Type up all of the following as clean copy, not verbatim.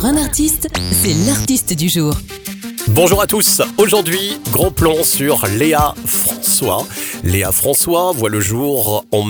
Un artiste, c'est l'artiste du jour. Bonjour à tous, aujourd'hui gros plan sur Léa François. Léa François voit le jour en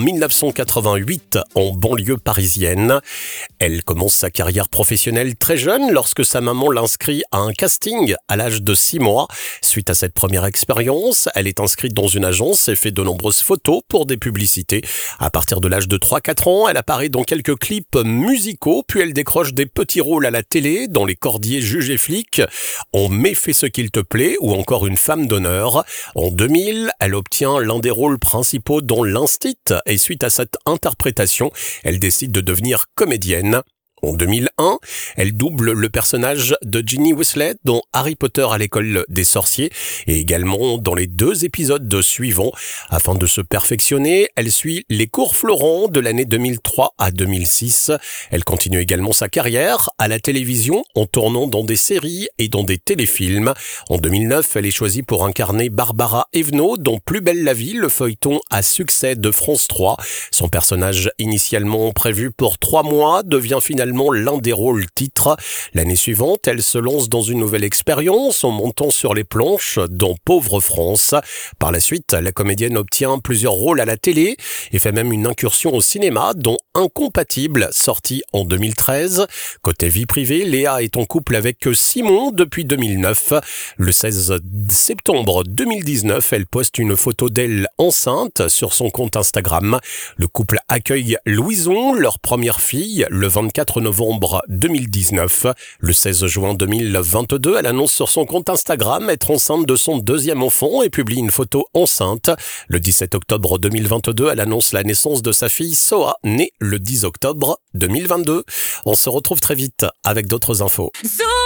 1988 en banlieue parisienne. Elle commence sa carrière professionnelle très jeune lorsque sa maman l'inscrit à un casting à l'âge de 6 mois. Suite à cette première expérience, elle est inscrite dans une agence et fait de nombreuses photos pour des publicités. À partir de l'âge de 3-4 ans, elle apparaît dans quelques clips musicaux, puis elle décroche des petits rôles à la télé dans Les Cordiers Juges et Flics, On met fait ce qu'il te plaît ou encore Une femme d'honneur. En 2000, elle obtient l'un des rôles principaux dans L'Instit et suite à cette interprétation, elle décide de devenir comédienne. En 2001, elle double le personnage de Ginny Weasley dans Harry Potter à l'école des sorciers et également dans les 2 épisodes suivants. Afin de se perfectionner, elle suit les cours Florent de l'année 2003 à 2006. Elle continue également sa carrière à la télévision en tournant dans des séries et dans des téléfilms. En 2009, elle est choisie pour incarner Barbara Evenot dans Plus belle la vie, le feuilleton à succès de France 3. Son personnage initialement prévu pour 3 mois devient finalement l'un des rôles titres. L'année suivante, elle se lance dans une nouvelle expérience en montant sur les planches dans Pauvre France. Par la suite, la comédienne obtient plusieurs rôles à la télé et fait même une incursion au cinéma dont Incompatible, sorti en 2013. Côté vie privée, Léa est en couple avec Simon depuis 2009. Le 16 septembre 2019, elle poste une photo d'elle enceinte sur son compte Instagram. Le couple accueille Louison, leur première fille, le 24 novembre 2019. Le 16 juin 2022, elle annonce sur son compte Instagram être enceinte de son 2e enfant et publie une photo enceinte. Le 17 octobre 2022, elle annonce la naissance de sa fille Soa, née le 10 octobre 2022. On se retrouve très vite avec d'autres infos.